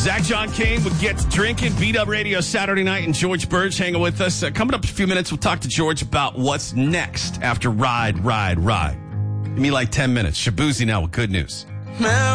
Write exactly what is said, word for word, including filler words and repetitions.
Zach John Kane would get drinking. B-Dub Radio Saturday night, and George Burge hanging with us. Uh, coming up in a few minutes, we'll talk to George about what's next after Ride, Ride, Ride. Give me like ten minutes. Shabuzi now with good news.